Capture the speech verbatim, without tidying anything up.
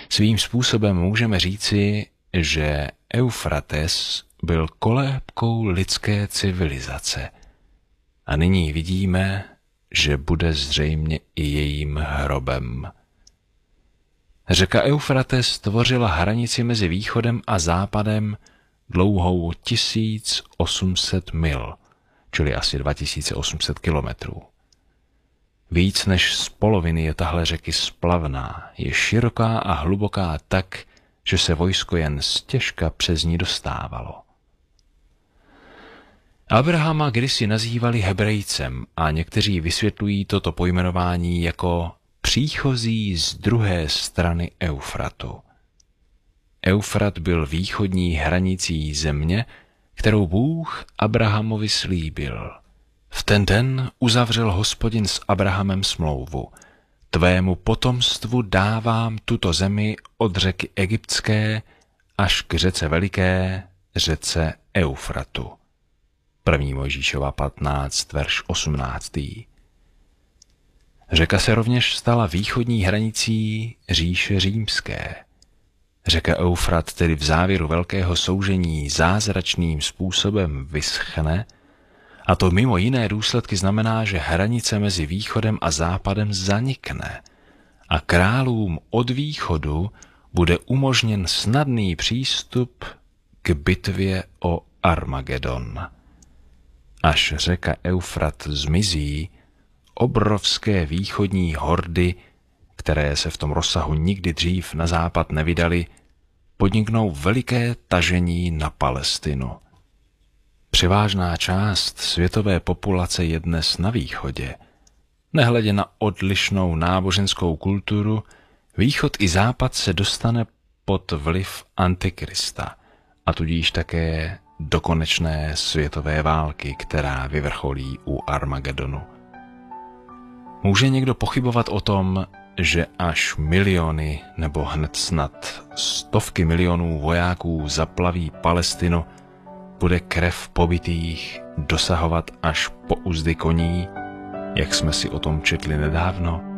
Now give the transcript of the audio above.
Svým způsobem můžeme říci, že Eufrates byl kolébkou lidské civilizace a nyní vidíme, že bude zřejmě i jejím hrobem. Řeka Eufrates tvořila hranici mezi východem a západem dlouhou tisíc osm set mil, čili asi dva tisíce osm set kilometrů. Víc než z poloviny je tahle řeky splavná, je široká a hluboká tak, že se vojsko jen stěžka přes ní dostávalo. Abrahama kdysi nazývali Hebrejcem a někteří vysvětlují toto pojmenování jako příchozí z druhé strany Eufratu. Eufrat byl východní hranicí země, kterou Bůh Abrahamovi slíbil. V ten den uzavřel Hospodin s Abrahamem smlouvu. Tvému potomstvu dávám tuto zemi od řeky Egyptské až k řece veliké, řece Eufratu. První Mojžíšova patnáct, verš osmnáct. Řeka se rovněž stala východní hranicí říše římské. Řeka Eufrat tedy v závěru velkého soužení zázračným způsobem vyschne, a to mimo jiné důsledky znamená, že hranice mezi východem a západem zanikne a králům od východu bude umožněn snadný přístup k bitvě o Armagedon. Až řeka Eufrat zmizí, obrovské východní hordy, které se v tom rozsahu nikdy dřív na západ nevydaly, podniknou veliké tažení na Palestinu. Převážná část světové populace je dnes na východě. Nehledě na odlišnou náboženskou kulturu, východ i západ se dostane pod vliv Antikrista a tudíž také do konečné světové války, která vyvrcholí u Armagedonu. Může někdo pochybovat o tom, že až miliony nebo hned snad stovky milionů vojáků zaplaví Palestinu, bude krev pobitých dosahovat až po uzdy koní, jak jsme si o tom četli nedávno?